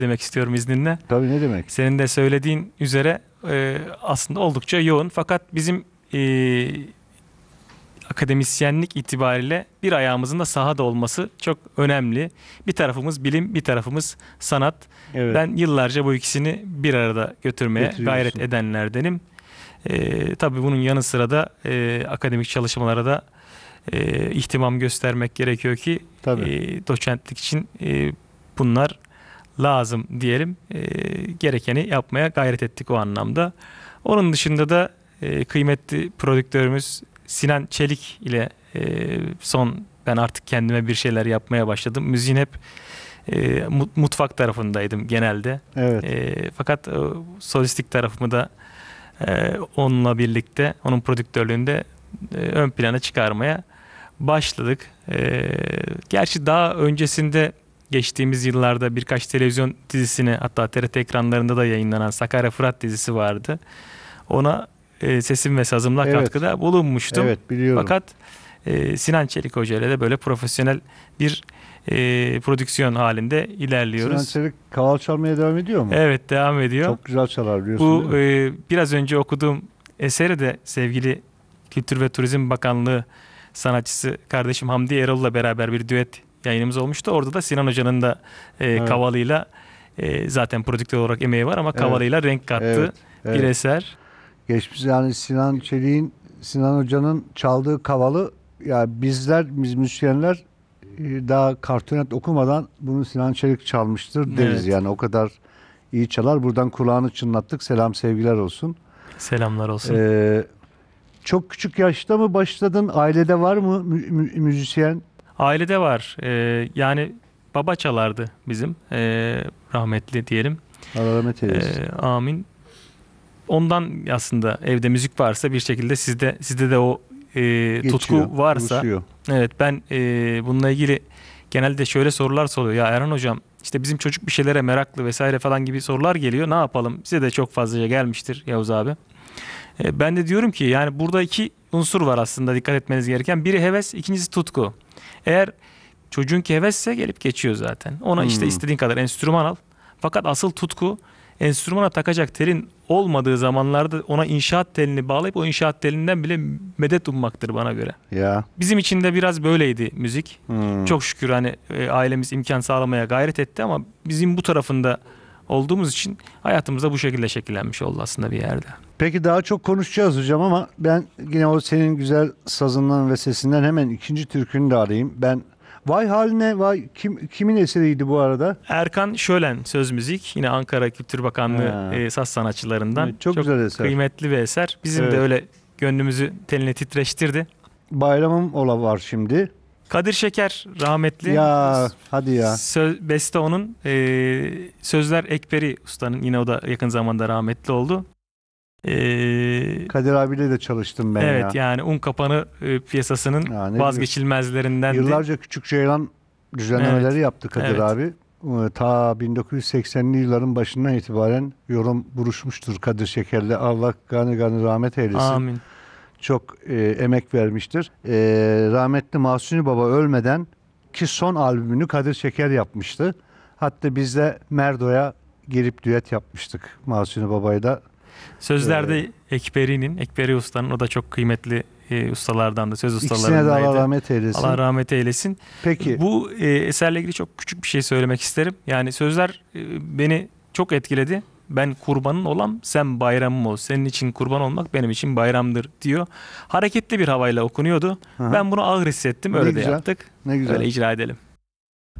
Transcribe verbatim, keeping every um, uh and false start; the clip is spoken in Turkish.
demek istiyorum izninle. Tabii, ne demek? Senin de söylediğin üzere e, aslında oldukça yoğun. Fakat bizim e, akademisyenlik itibariyle bir ayağımızın da sahada olması çok önemli. Bir tarafımız bilim, bir tarafımız sanat. Evet. Ben yıllarca bu ikisini bir arada götürmeye gayret edenlerdenim. E, tabii bunun yanı sıra da e, akademik çalışmalara da e, ihtimam göstermek gerekiyor ki e, doçentlik için e, bunlar lazım diyelim. E, gerekeni yapmaya gayret ettik o anlamda. Onun dışında da e, kıymetli prodüktörümüz Sinan Çelik ile e, son ben artık kendime bir şeyler yapmaya başladım. Müziğin hep e, mutfak tarafındaydım genelde. Evet. E, fakat e, solistik tarafımı da e, onunla birlikte, onun prodüktörlüğünde e, ön plana çıkarmaya başladık. E, gerçi daha öncesinde geçtiğimiz yıllarda birkaç televizyon dizisine, hatta T R T ekranlarında da yayınlanan Sakarya Fırat dizisi vardı. Ona e, sesim ve sazımla evet. katkıda bulunmuştum. Evet, biliyorum. Fakat e, Sinan Çelik Hoca ile de böyle profesyonel bir e, prodüksiyon halinde ilerliyoruz. Sinan Çelik kaval çalmaya devam ediyor mu? Evet, devam ediyor. Çok güzel çalar, biliyorsun. Bu e, biraz önce okuduğum eseri de sevgili Kültür ve Turizm Bakanlığı sanatçısı kardeşim Hamdi Erol'la beraber bir düet yayınımız olmuştu. Orada da Sinan Hoca'nın da e, evet. kavalıyla e, zaten prodüktör olarak emeği var ama evet. kavalıyla renk kattığı evet. Evet. bir eser. Geçmiş yani Sinan Çelik'in, Sinan Hoca'nın çaldığı kavalı, ya bizler, biz müzisyenler daha kartonet okumadan bunu Sinan Çelik çalmıştır deriz. Evet. Yani o kadar iyi çalar. Buradan kulağını çınlattık. Selam, sevgiler olsun. Selamlar olsun. Ee, çok küçük yaşta mı başladın? Ailede var mı mü mü müzisyen? Ailede var. Ee, yani baba çalardı bizim. Ee, rahmetli diyelim. Allah rahmet eylesin. Ee, amin. Ondan aslında evde müzik varsa bir şekilde sizde sizde de o e, Geçiyor, tutku varsa. buluşuyor. Evet, ben e, bununla ilgili genelde şöyle sorular soruyor. Ya Erhan hocam, işte bizim çocuk bir şeylere meraklı vesaire falan gibi sorular geliyor. Ne yapalım? Size de çok fazlaca gelmiştir Yavuz abi. E, ben de diyorum ki yani burada iki unsur var aslında dikkat etmeniz gereken. Biri heves, ikincisi tutku. Eğer çocuğunki hevesse gelip geçiyor zaten. Ona hmm. işte istediğin kadar enstrüman al. Fakat asıl tutku, enstrümana takacak telin olmadığı zamanlarda ona inşaat telini bağlayıp o inşaat telinden bile medet ummaktır bana göre. Ya. Bizim için de biraz böyleydi müzik. Hmm. Çok şükür hani e, ailemiz imkan sağlamaya gayret etti ama bizim bu tarafında olduğumuz için hayatımızda bu şekilde şekillenmiş oldu aslında bir yerde. Peki daha çok konuşacağız hocam ama ben yine o senin güzel sazından ve sesinden hemen ikinci türkünü de arayayım. Ben Vay haline vay, kim kimin eseriydi bu arada? Erkan Şölen söz müzik, yine Ankara Kültür Bakanlığı e, saz sanatçılarından. Evet, çok, çok güzel eser. Kıymetli bir eser. Bizim evet. de öyle gönlümüzü teline titreştirdi. Bayramım ola var şimdi. Kadir Şeker rahmetli. Ya hadi ya. Söz, beste onun. E, sözler Ekberi Usta'nın, yine o da yakın zamanda rahmetli oldu. Ee, Kadir abiyle de çalıştım ben evet, ya. Evet, yani Un Kapanı e, piyasasının ya, vazgeçilmezlerinden. Yıllarca Küçük Ceylan düzenlemeleri evet. yaptı Kadir evet. abi. Ta bin dokuz yüz seksenli yılların başından itibaren yorum buruşmuştur Kadir Şeker'le. Allah gani gani rahmet eylesin. Amin. Çok e, emek vermiştir. E, rahmetli Mahsuni Baba ölmeden ki son albümünü Kadir Şeker yapmıştı. Hatta biz de Merdo'ya girip düet yapmıştık Mahsuni Baba'yla. Sözlerde ee, Ekberi'nin, Ekberi Usta'nın, o da çok kıymetli e, ustalardan da, söz ustalarındaydı. İkisine de Allah rahmet eylesin. Allah rahmet eylesin. Peki. Bu e, eserle ilgili çok küçük bir şey söylemek isterim. Yani sözler e, beni çok etkiledi. Ben kurbanın olam, sen bayramım ol. Senin için kurban olmak benim için bayramdır diyor. Hareketli bir havayla okunuyordu. Aha. Ben bunu ağır hissettim. Öyle ne de güzel. yaptık. Ne güzel. Öyle icra edelim.